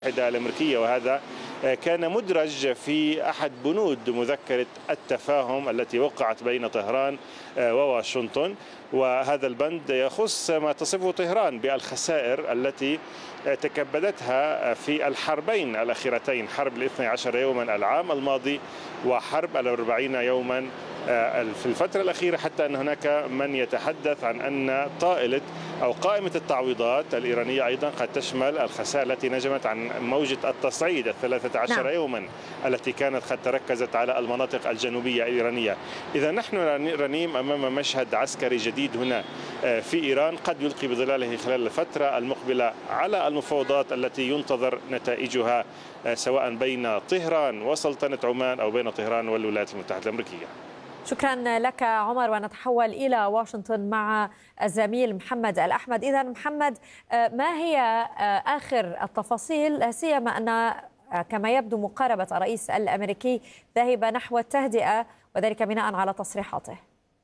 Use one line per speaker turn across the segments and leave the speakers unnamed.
المتحدة الأمريكية، وهذا كان مدرج في أحد بنود مذكرة التفاهم التي وقعت بين طهران وواشنطن. وهذا البند يخص ما تصفه طهران بالخسائر التي تكبدتها في الحربين الأخيرتين، حرب الاثني عشر يوما العام الماضي وحرب 40 يوما في الفترة الأخيرة، حتى أن هناك من يتحدث عن أن طائلة أو قائمة التعويضات الإيرانية أيضا قد تشمل الخسائر التي نجمت عن موجة التصعيد 13 يوما التي كانت قد تركزت على المناطق الجنوبية الإيرانية. إذا نحن رنيم أمام مشهد عسكري جديد هنا في إيران قد يلقي بظلاله خلال الفترة المقبلة على المفاوضات التي ينتظر نتائجها سواء بين طهران وسلطنة عمان أو بين طهران والولايات المتحدة الأمريكية.
شكرا لك عمر، ونتحول إلى واشنطن مع الزميل محمد الأحمد. إذا محمد، ما هي آخر التفاصيل، لا سيما أن كما يبدو مقاربة الرئيس الأمريكي ذاهبة نحو التهدئة، وذلك بناء على تصريحاته؟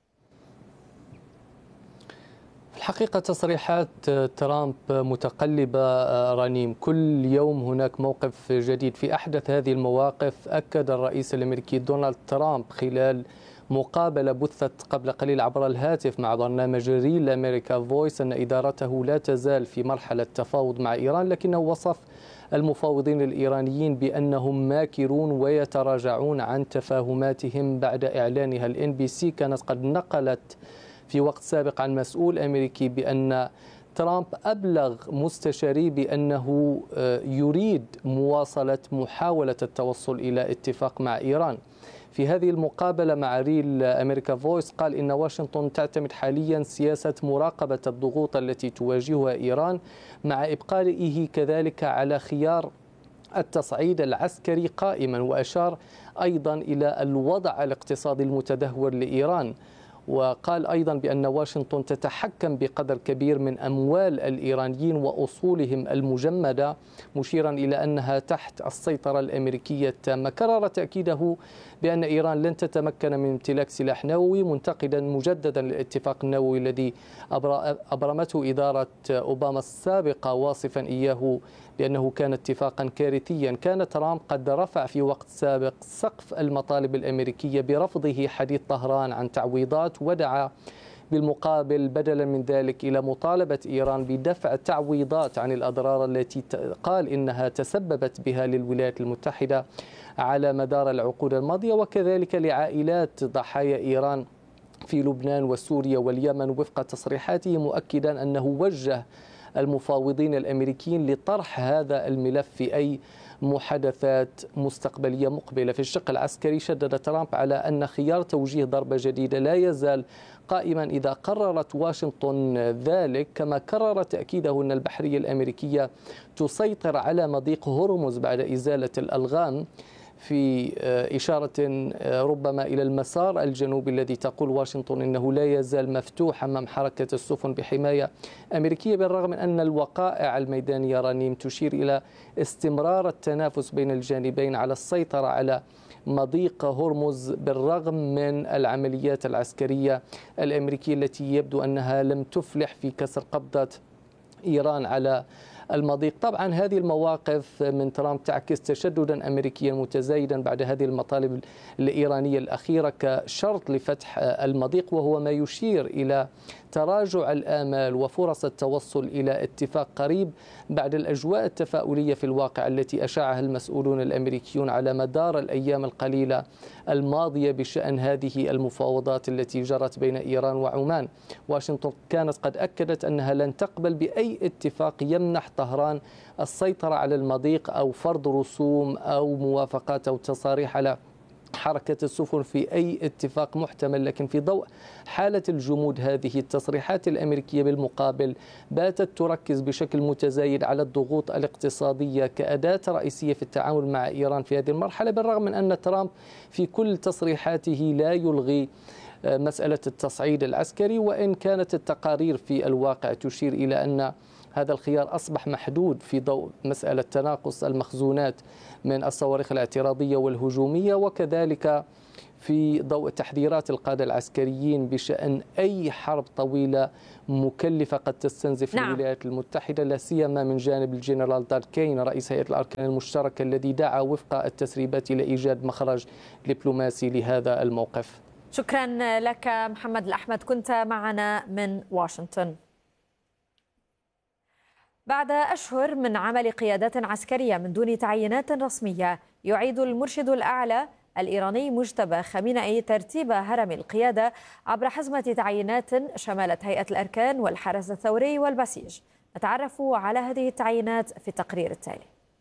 في الحقيقة تصريحات ترامب متقلبة رنيم، كل يوم هناك موقف جديد. في أحدث هذه المواقف أكد الرئيس الأمريكي دونالد ترامب خلال مقابلة بثت قبل قليل عبر الهاتف مع برنامج ريل أمريكا فويس أن إدارته لا تزال في مرحلة تفاوض مع إيران، لكنه وصف المفاوضين الإيرانيين بأنهم ماكرون ويتراجعون عن تفاهماتهم بعد إعلانها. الNBC كانت قد نقلت في وقت سابق عن مسؤول أمريكي بأن ترامب أبلغ مستشاري بأنه يريد مواصلة محاولة التوصل إلى اتفاق مع إيران. في هذه المقابلة مع ريل أمريكا فويس قال إن واشنطن تعتمد حاليا سياسة مراقبة الضغوط التي تواجهها إيران، مع إبقائه كذلك على خيار التصعيد العسكري قائما، وأشار أيضا إلى الوضع الاقتصادي المتدهور لإيران. وقال أيضا بأن واشنطن تتحكم بقدر كبير من أموال الإيرانيين وأصولهم المجمدة، مشيرا إلى أنها تحت السيطرة الأمريكية التامة. كرر تأكيده بأن إيران لن تتمكن من امتلاك سلاح نووي، منتقدا مجددا الاتفاق النووي الذي أبرمته إدارة أوباما السابقة، واصفا إياه بأنه كان اتفاقا كارثيا. كان ترامب قد رفع في وقت سابق سقف المطالب الأمريكية برفضه حديث طهران عن تعويضات، ودعا بالمقابل بدلا من ذلك إلى مطالبة إيران بدفع تعويضات عن الأضرار التي قال إنها تسببت بها للولايات المتحدة على مدار العقود الماضية، وكذلك لعائلات ضحايا إيران في لبنان وسوريا واليمن، وفق تصريحاته مؤكدا أنه وجه المفاوضين الأمريكيين لطرح هذا الملف في أي محادثات مستقبلية مقبلة. في الشق العسكري شدد ترامب على أن خيار توجيه ضربة جديدة لا يزال قائما إذا قررت واشنطن ذلك، كما كرر تأكيده أن البحرية الأمريكية تسيطر على مضيق هرمز بعد إزالة الألغام، في إشارة ربما إلى المسار الجنوبي الذي تقول واشنطن إنه لا يزال مفتوح أمام حركة السفن بحماية أمريكية، بالرغم من أن الوقائع الميدانية رنيم تشير إلى استمرار التنافس بين الجانبين على السيطرة على مضيق هرمز بالرغم من العمليات العسكرية الأمريكية التي يبدو أنها لم تفلح في كسر قبضة إيران على المضيق. طبعا هذه المواقف من ترامب تعكس تشددا أمريكيا متزايدا بعد هذه المطالب الإيرانية الأخيرة كشرط لفتح المضيق، وهو ما يشير إلى تراجع الآمال وفرص التوصل إلى اتفاق قريب بعد الأجواء التفاؤلية في الواقع التي أشاعها المسؤولون الأمريكيون على مدار الأيام القليلة الماضية بشأن هذه المفاوضات التي جرت بين إيران وعمان. واشنطن كانت قد أكدت أنها لن تقبل بأي اتفاق يمنح طهران السيطرة على المضيق أو فرض رسوم أو موافقات أو تصاريح على حركة السفن في أي اتفاق محتمل. لكن في ضوء حالة الجمود هذه، التصريحات الأمريكية بالمقابل باتت تركز بشكل متزايد على الضغوط الاقتصادية كأداة رئيسية في التعامل مع إيران في هذه المرحلة، بالرغم من أن ترامب في كل تصريحاته لا يلغي مسألة التصعيد العسكري، وإن كانت التقارير في الواقع تشير إلى أن هذا الخيار أصبح محدود في ضوء مسألة تناقص المخزونات من الصواريخ الاعتراضية والهجومية، وكذلك في ضوء تحذيرات القادة العسكريين بشأن أي حرب طويلة مكلفة قد تستنزف الولايات المتحدة، لا سيما من جانب الجنرال دار كين رئيس هيئة الأركان المشتركة الذي دعا وفق التسريبات إلى إيجاد مخرج دبلوماسي لهذا الموقف.
شكرا لك محمد الأحمد، كنت معنا من واشنطن. بعد أشهر من عمل قيادات عسكرية من دون تعيينات رسمية، يعيد المرشد الأعلى الإيراني مجتبى خامنئي ترتيب هرم القيادة عبر حزمة تعيينات شملت هيئة الأركان والحرس الثوري والبسيج. نتعرف على هذه التعيينات في التقرير التالي.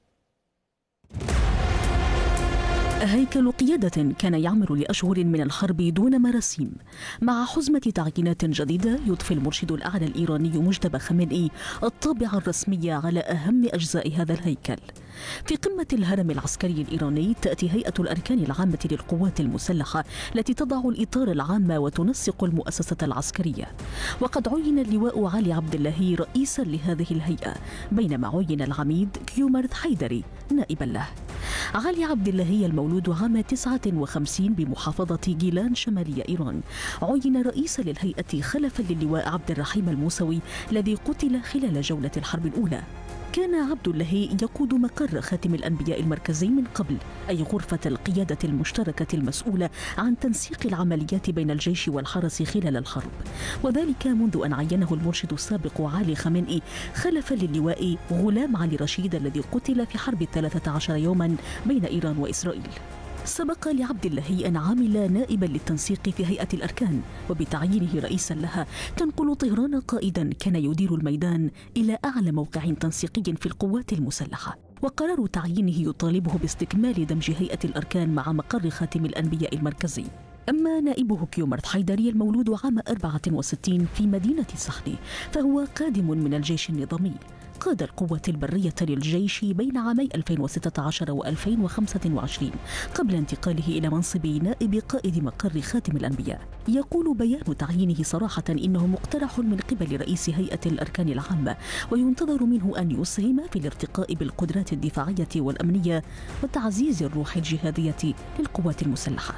هيكل قيادة كان يعمل لأشهر من الحرب دون مراسيم، مع حزمة تعيينات جديدة يضفي المرشد الأعلى الإيراني مجتبى خامنئي الطابع الرسمي على أهم أجزاء هذا الهيكل. في قمة الهرم العسكري الإيراني تأتي هيئة الأركان العامة للقوات المسلحة التي تضع الإطار العام وتنسق المؤسسة العسكرية، وقد عين اللواء علي عبد اللهي رئيسا لهذه الهيئة، بينما عين العميد كيومرث حيدري نائبا له. علي عبد اللهي المولود عام 59 بمحافظة جيلان شمالية إيران عين رئيسا للهيئة خلفا للواء عبد الرحيم الموسوي الذي قتل خلال جولة الحرب الأولى. كان عبد اللهي يقود مقر خاتم الأنبياء المركزي من قبل، أي غرفة القيادة المشتركة المسؤولة عن تنسيق العمليات بين الجيش والحرس خلال الحرب، وذلك منذ أن عينه المرشد السابق علي خامنئي خلفا للواء غلام علي رشيد الذي قتل في حرب 13 يوما بين إيران وإسرائيل. سبق لعبد اللهي أن عمل نائبا للتنسيق في هيئة الأركان، وبتعيينه رئيسا لها تنقل طهران قائدا كان يدير الميدان إلى أعلى موقع تنسيقي في القوات المسلحة. وقرار تعيينه يطالبه باستكمال دمج هيئة الأركان مع مقر خاتم الأنبياء المركزي. أما نائبه كيومرث حيدري المولود عام 64 في مدينة سحني فهو قادم من الجيش النظامي، قاد القوات البرية للجيش بين عامي 2016 و2025 قبل انتقاله إلى منصب نائب قائد مقر خاتم الأنبياء. يقول بيان تعيينه صراحة إنه مقترح من قبل رئيس هيئة الأركان العامة، وينتظر منه أن يسهم في الارتقاء بالقدرات الدفاعية والأمنية وتعزيز الروح الجهادية للقوات المسلحة.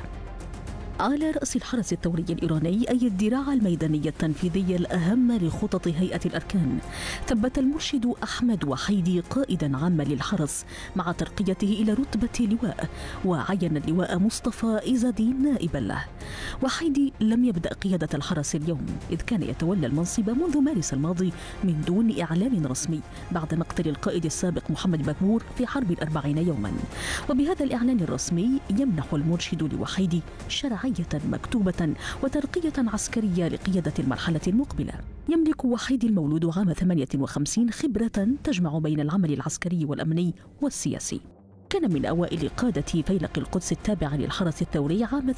على رأس الحرس الثوري الإيراني أي الذراع الميدانية التنفيذية الأهم لخطط هيئة الأركان، ثبت المرشد أحمد وحيدي قائدا عاما للحرس مع ترقيته إلى رتبة لواء، وعين اللواء مصطفى إيزادين نائبا له. وحيدي لم يبدأ قيادة الحرس اليوم، إذ كان يتولى المنصب منذ مارس الماضي من دون إعلان رسمي بعد مقتل القائد السابق محمد بكور في حرب 40 يوما. وبهذا الإعلان الرسمي يمنح المرشد لوحيدي شرعية مكتوبة وترقية عسكرية لقيادة المرحلة المقبلة. يملك وحيدي المولود عام 58 خبرة تجمع بين العمل العسكري والأمني والسياسي. كان من أوائل قادة فيلق القدس التابعة للحرس الثوري عام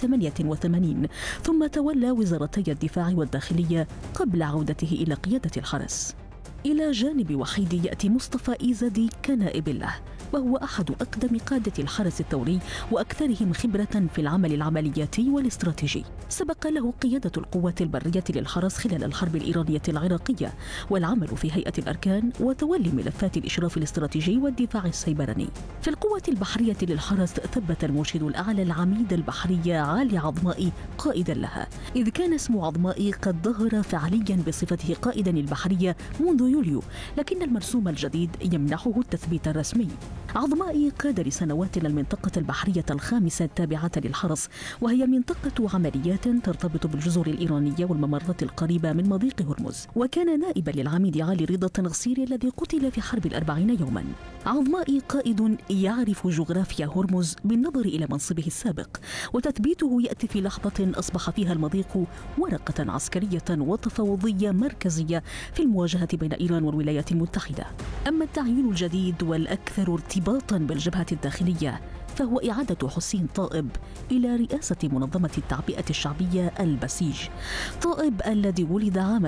88، ثم تولى وزارتي الدفاع والداخلية قبل عودته إلى قيادة الحرس. إلى جانب وحيدي يأتي مصطفى إيزادي كنائب له، وهو أحد أقدم قادة الحرس الثوري وأكثرهم خبرة في العمل العملياتي والاستراتيجي. سبق له قيادة القوات البرية للحرس خلال الحرب الإيرانية العراقية، والعمل في هيئة الأركان، وتولي ملفات الإشراف الاستراتيجي والدفاع السيبراني. في القوات البحرية للحرس ثبت المرشد الأعلى العميد البحرية علي عظمائي قائدا لها، إذ كان اسم عظمائي قد ظهر فعليا بصفته قائدا البحرية منذ يوليو، لكن المرسوم الجديد يمنحه التثبيت الرسمي. عظمائي قاد لسنوات المنطقة البحرية الخامسة التابعة للحرس، وهي منطقة عمليات ترتبط بالجزر الإيرانية والممرات القريبة من مضيق هرمز، وكان نائبا للعميد علي رضا التنغسيري الذي قتل في حرب 40 يوما. عظمائي قائد يعرف جغرافيا هرمز بالنظر إلى منصبه السابق، وتثبيته يأتي في لحظة أصبح فيها المضيق ورقة عسكرية وتفاوضية مركزية في المواجهة بين إيران والولايات المتحدة. أما التعيين الجديد والأكثر ارتباطا بالجبهة الداخلية فهو إعادة حسين طائب إلى رئاسة منظمة التعبئة الشعبية البسيج. طائب الذي ولد عام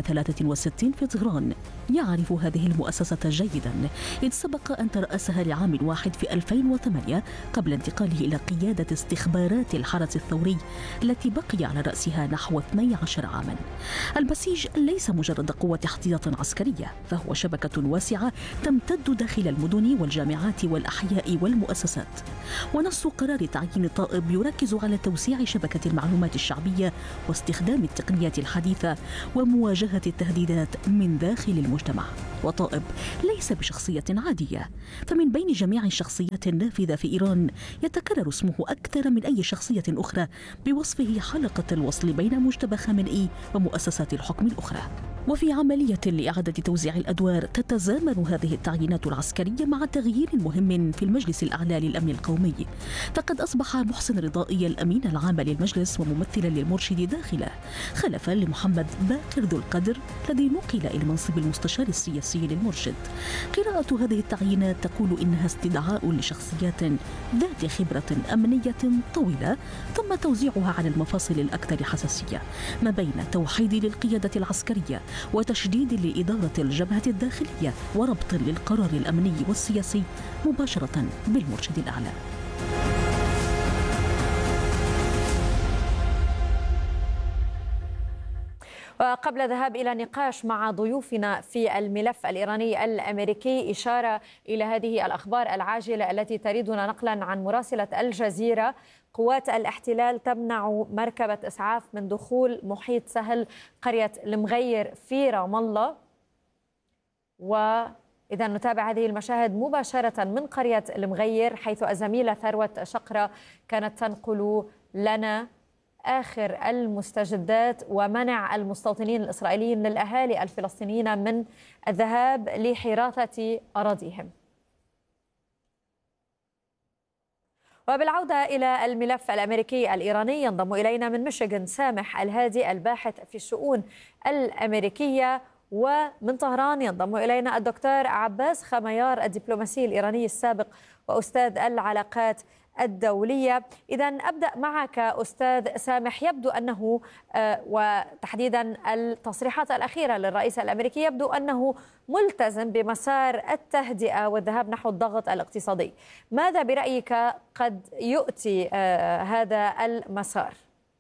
63 في طهران يعرف هذه المؤسسة جيدا، إذ سبق أن ترأسها لعام واحد في 2008 قبل انتقاله إلى قيادة استخبارات الحرس الثوري التي بقي على رأسها نحو 12 عاما. البسيج ليس مجرد قوة احتياط عسكرية، فهو شبكة واسعة تمتد داخل المدن والجامعات والأحياء والمؤسسات. ونص قرار تعيين طائب يركز على توسيع شبكة المعلومات الشعبية واستخدام التقنيات الحديثة ومواجهة التهديدات من داخل المجتمع. وطائب ليس بشخصية عادية، فمن بين جميع الشخصيات النافذة في إيران يتكرر اسمه أكثر من أي شخصية أخرى بوصفه حلقة الوصل بين مجتبى خامنئي ومؤسسات الحكم الأخرى. وفي عملية لإعادة توزيع الأدوار تتزامن هذه التعيينات العسكرية مع تغيير مهم في المجلس الأعلى للأمن القومي، فقد أصبح محسن رضائي الأمين العام للمجلس وممثلا للمرشد داخله، خلفا لمحمد باقر ذو القدر الذي نقل إلى منصب المستشار السياسي للمرشد. قراءة هذه التعيينات تقول إنها استدعاء لشخصيات ذات خبرة أمنية طويلة، ثم توزيعها على المفاصل الأكثر حساسية ما بين توحيد للقيادة العسكرية وتشديد لإدارة الجبهة الداخلية وربط للقرار الأمني والسياسي مباشرة بالمرشد الأعلى.
وقبل الذهاب إلى نقاش مع ضيوفنا في الملف الإيراني الأمريكي، إشارة إلى هذه الأخبار العاجلة التي تريدنا نقلا عن مراسلة الجزيرة. قوات الاحتلال تمنع مركبة إسعاف من دخول محيط سهل قرية المغير في رام الله. وإذا نتابع هذه المشاهد مباشرة من قرية المغير، حيث الزميلة ثروت شقرة كانت تنقل لنا آخر المستجدات ومنع المستوطنين الإسرائيليين للأهالي الفلسطينيين من الذهاب لحراثة أراضيهم. وبالعودة إلى الملف الأمريكي الإيراني، ينضم إلينا من ميشيغان سامح الهادي الباحث في الشؤون الأمريكية، ومن طهران ينضم إلينا الدكتور عباس خميار الدبلوماسي الإيراني السابق وأستاذ العلاقات الدولية. إذا أبدأ معك أستاذ سامح. يبدو أنه وتحديدا التصريحات الأخيرة للرئيس الأمريكي يبدو أنه ملتزم بمسار التهدئة والذهاب نحو الضغط الاقتصادي. ماذا برأيك قد يؤتي هذا المسار؟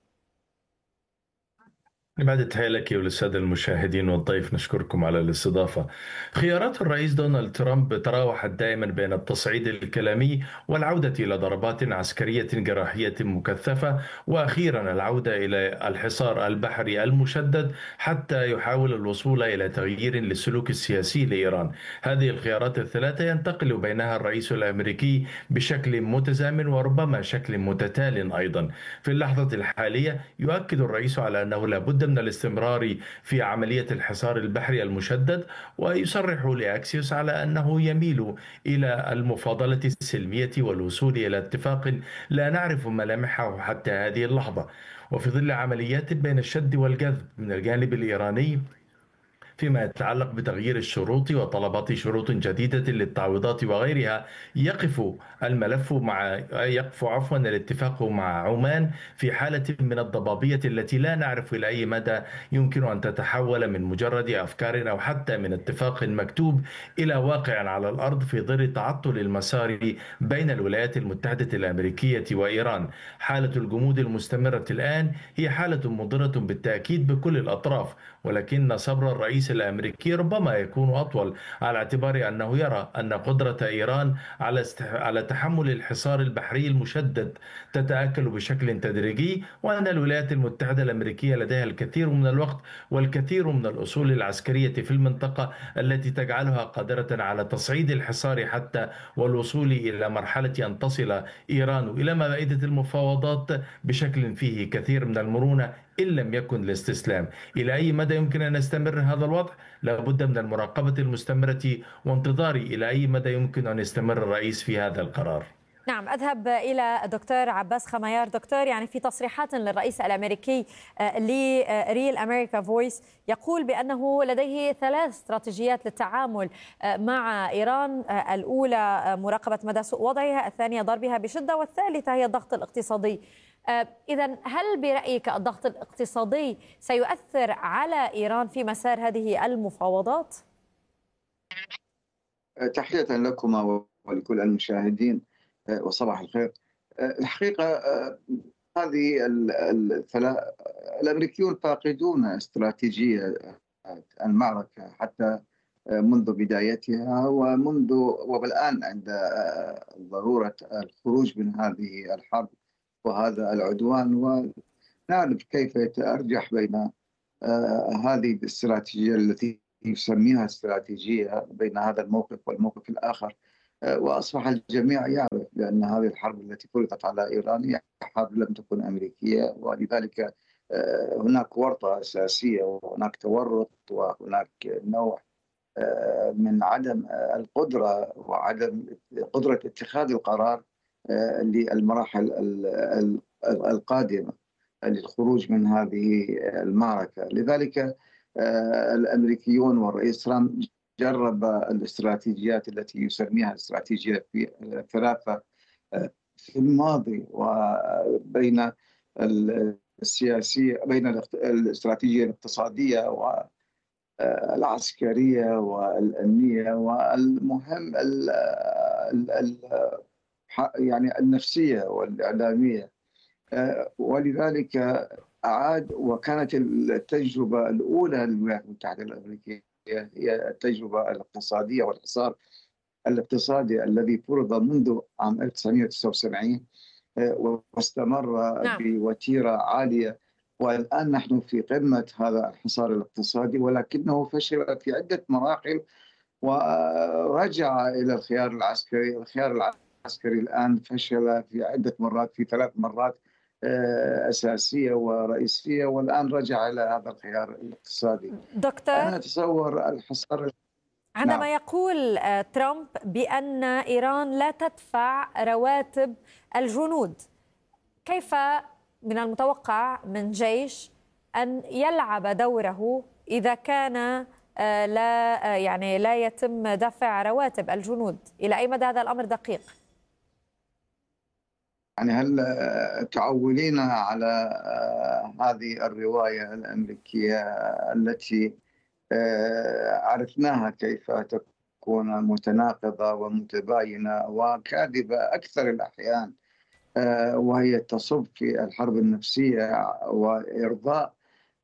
بعد تحية لك وللسادة المشاهدين والضيف، نشكركم على الاستضافة. خيارات الرئيس دونالد ترامب تراوحت دائما بين التصعيد الكلامي والعودة إلى ضربات عسكرية جراحية مكثفة، وأخيرا العودة إلى الحصار البحري المشدد حتى يحاول الوصول إلى تغيير للسلوك السياسي لإيران. هذه الخيارات الثلاثة ينتقل بينها الرئيس الأمريكي بشكل متزامن وربما شكل متتال أيضا. في اللحظة الحالية يؤكد الرئيس على أنه لا بد من الاستمرار في عملية الحصار البحري المشدد، ويصرح لأكسيوس على أنه يميل إلى المفاضلة السلمية والوصول إلى اتفاق لا نعرف ملامحه حتى هذه اللحظة. وفي ظل عمليات بين الشد والجذب من الجانب الإيراني فيما يتعلق بتغيير الشروط وطلبات شروط جديدة للتعويضات وغيرها، يقف الاتفاق مع عمان في حالة من الضبابية التي لا نعرف إلى أي مدى يمكن أن تتحول من مجرد أفكار أو حتى من اتفاق مكتوب إلى واقع على الأرض في ظل تعطل المسار بين الولايات المتحدة الأمريكية وإيران. حالة الجمود المستمرة الآن هي حالة مضرة بالتأكيد بكل الأطراف، ولكن صبر الرئيس الأمريكي ربما يكون أطول، على اعتبار أنه يرى أن قدرة إيران على تحمل الحصار البحري المشدد تتآكل بشكل تدريجي، وأن الولايات المتحدة الأمريكية لديها الكثير من الوقت والكثير من الأصول العسكرية في المنطقة التي تجعلها قادرة على تصعيد الحصار حتى والوصول إلى مرحلة أن تصل إيران إلى مائدة المفاوضات بشكل فيه كثير من المرونة إن لم يكن الاستسلام. إلى أي مدى يمكن أن يستمر هذا الوضع؟ لابد من المراقبة المستمرة وانتظار إلى أي مدى يمكن أن يستمر الرئيس في هذا القرار.
نعم، أذهب إلى دكتور عباس خميار. دكتور، يعني في تصريحات للرئيس الأمريكي لريل أمريكا فويس يقول بأنه لديه 3 استراتيجيات للتعامل مع إيران: الأولى مراقبة مدى سوء وضعها، الثانية ضربها بشدة، والثالثة هي الضغط الاقتصادي. إذن هل برأيك الضغط الاقتصادي سيؤثر على إيران في مسار هذه المفاوضات؟
تحية لكما ولكل المشاهدين وصباح الخير. الحقيقة هذه الأمريكيون فاقدون استراتيجية المعركة حتى منذ بدايتها والآن عند ضرورة الخروج من هذه الحرب وهذا العدوان. ونعرف كيف يتأرجح بين هذه الاستراتيجية التي يسميها استراتيجية بين هذا الموقف والموقف الآخر. وأصبح الجميع يعرف بأن هذه الحرب التي فرضت على إيران هي حرب لم تكن أمريكية، ولذلك هناك ورطة أساسية وهناك تورط وهناك نوع من عدم القدرة وعدم قدرة اتخاذ القرار للمراحل القادمة للخروج من هذه المعركة. لذلك الأمريكيون والرئيس ترامب جرب الاستراتيجيات التي يسميها استراتيجية في ثلاثة في الماضي، وبين السياسية بين الاستراتيجية الاقتصادية والعسكرية والأمنية، والمهم يعني النفسية والإعلامية. ولذلك أعاد، وكانت التجربة الأولى للولايات المتحدة الأمريكية هي التجربة الاقتصادية والحصار الاقتصادي الذي فرض منذ عام 1979 واستمر بوتيرة عالية، والآن نحن في قمة هذا الحصار الاقتصادي، ولكنه فشل في عدة مراحل ورجع إلى الخيار العسكري. الخيار العسكري الآن فشل في عدة مرات، في 3 مرات أساسية ورئيسية، والآن رجع إلى هذا الخيار الاقتصادي.
دكتور،
أنا أتصور الحصار
عندما يقول ترامب بأن إيران لا تدفع رواتب الجنود، كيف من المتوقع من جيش أن يلعب دوره إذا كان لا يتم دفع رواتب الجنود؟ إلى أي مدى هذا الأمر دقيق؟
يعني هل تعولين على هذه الرواية الأمريكية التي عرفناها كيف تكون متناقضة ومتباينة وكاذبة أكثر الأحيان، وهي تصب في الحرب النفسية وإرضاء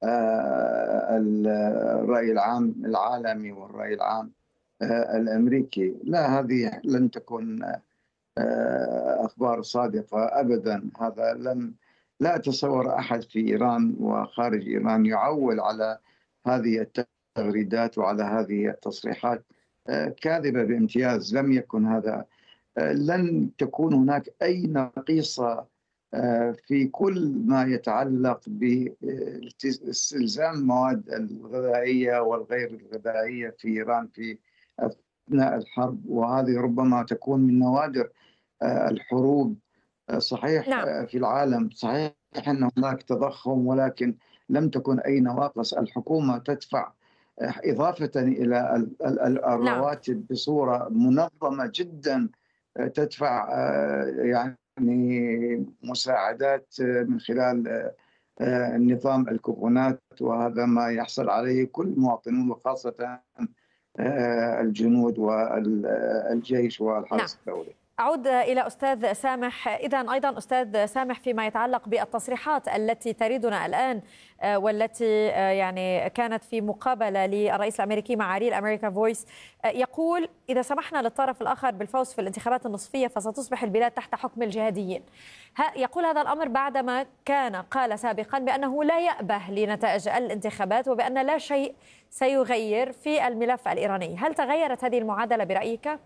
الرأي العام العالمي والرأي العام الأمريكي؟ لا، هذه لن تكون أخبار صادقة أبدا. هذا لا أتصور أحد في إيران وخارج إيران يعول على هذه التغريدات وعلى هذه التصريحات كاذبة بامتياز. لم يكن هذا، لن تكون هناك أي نقيصة في كل ما يتعلق باستلزام المواد الغذائية والغير الغذائية في إيران في أثناء الحرب، وهذه ربما تكون من نوادر الحروب. صحيح
نعم.
في العالم صحيح أن هناك تضخم، ولكن لم تكن أي نواقص. الحكومة تدفع إضافة إلى الرواتب بصورة منظمة جدا، تدفع يعني مساعدات من خلال نظام الكوبونات، وهذا ما يحصل عليه كل المواطنون وخاصة الجنود والجيش والحرس الدولي.
أعود إلى أستاذ سامح. إذن أيضا أستاذ سامح، فيما يتعلق بالتصريحات التي تريدنا الآن والتي يعني كانت في مقابلة للرئيس الأمريكي مع ريل أمريكا فويس، يقول إذا سمحنا للطرف الآخر بالفوز في الانتخابات النصفية فستصبح البلاد تحت حكم الجهاديين. يقول هذا الأمر بعدما قال سابقا بأنه لا يأبه لنتائج الانتخابات وبأن لا شيء سيغير في الملف الإيراني. هل تغيرت هذه المعادلة برأيك؟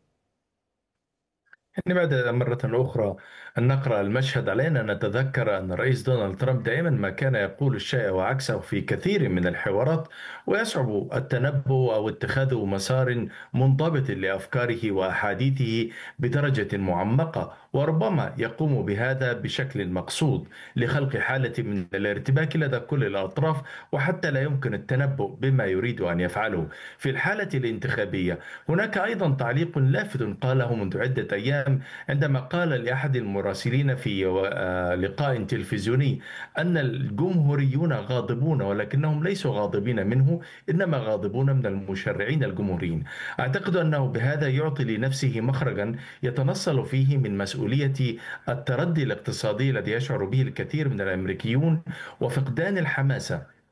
بعد مرة أخرى أن نقرأ المشهد علينا نتذكر أن الرئيس دونالد ترامب دائما ما كان يقول الشيء وعكسه في كثير من الحوارات، ويصعب التنبؤ أو اتخاذ مسار منضبط لأفكاره وأحاديثه بدرجة معمقة، وربما يقوم بهذا بشكل مقصود لخلق حالة من الارتباك لدى كل الأطراف، وحتى لا يمكن التنبؤ بما يريد أن يفعله. في الحالة الانتخابية هناك أيضا تعليق لافت قاله منذ عدة أيام عندما قال لأحد المراسلين في لقاء تلفزيوني أن الجمهوريون غاضبون، ولكنهم ليسوا غاضبين منه، إنما غاضبون من المشرعين الجمهوريين. أعتقد أنه بهذا يعطي لنفسه مخرجا يتنصل فيه من مسؤولية التردي الاقتصادي الذي يشعر به الكثير من الأمريكيون وفقدان الحماسة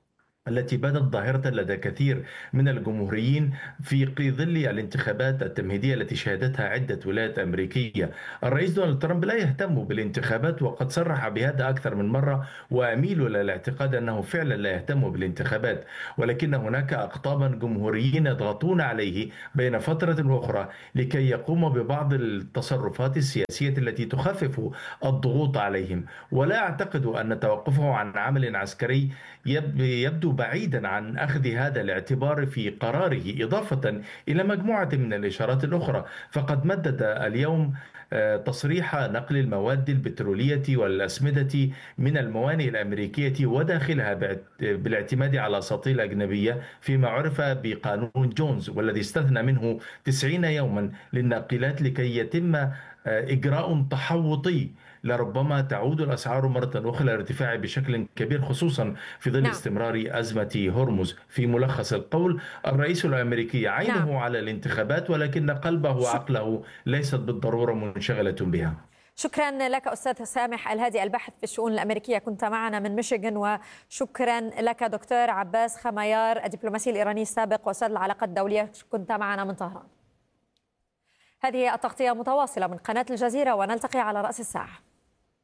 التي بدت ظاهرة لدى كثير من الجمهوريين في ظل الانتخابات التمهيدية التي شهدتها عدة ولايات أمريكية. الرئيس دونالد ترامب لا يهتم بالانتخابات، وقد صرح بهذا أكثر من مرة، وأميل إلى الاعتقاد أنه فعلا لا يهتم بالانتخابات، ولكن هناك أقطابا جمهوريين يضغطون عليه بين فترة وأخرى لكي يقوم ببعض التصرفات السياسية التي تخفف الضغوط عليهم. ولا أعتقد أن توقفه عن عمل عسكري يبدو بعيدا عن أخذ هذا الاعتبار في قراره، إضافة إلى مجموعة من الإشارات الأخرى. فقد مدد اليوم تصريح نقل المواد البترولية والأسمدة من الموانئ الأمريكية وداخلها بالاعتماد على أساطيل أجنبية فيما عرف بقانون جونز، والذي استثنى منه 90 يوما للناقلات لكي يتم إجراء تحوطي لربما تعود الأسعار مرة أخرى للارتفاع بشكل كبير، خصوصا في ظل استمرار أزمة هرمز. في ملخص القول، الرئيس الأمريكي عينه على الانتخابات، ولكن قلبه وعقله ليست بالضرورة منشغلة بها.
شكرا لك أستاذ سامح الهادي، الباحث في الشؤون الأمريكية، كنت معنا من ميشيغان. وشكرا لك دكتور عباس خميار، الدبلوماسي الإيراني السابق وأستاذ العلاقات الدولية، كنت معنا من طهران. هذه التغطية متواصلة من قناة الجزيرة، ونلتقي على رأس الساعة.